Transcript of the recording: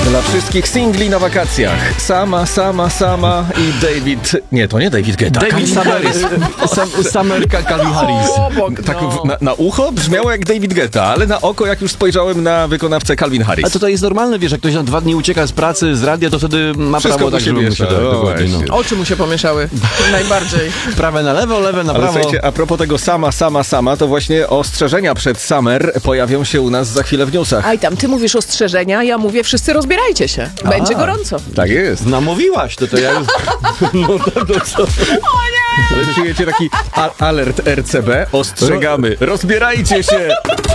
Dla wszystkich singli na wakacjach. Sama i David... Nie, to nie David Guetta. David Summer Calvin Harris. Tak na ucho brzmiało jak David Guetta, ale na oko, jak już spojrzałem na wykonawcę Calvin Harris. A to jest normalne, wiesz, jak ktoś na 2 dni ucieka z pracy, z radia, to wtedy ma Wszystko prawo mu tak, się żeby mu się miesza. dokładnie, no. Oczy mu się pomieszały. Najbardziej. Prawe na lewo, lewe na Ale prawo. słuchajcie, a propos tego sama, to właśnie ostrzeżenia przed Summer pojawią się u nas za chwilę w newsach. Aj tam, ty mówisz ostrzeżenia, ja mówię wszyscy rozbierajcie się. Będzie gorąco. Tak jest. Namówiłaś, to ja już... No to co? Ale czujecie taki alert RCB? Ostrzegamy. Rozbierajcie się!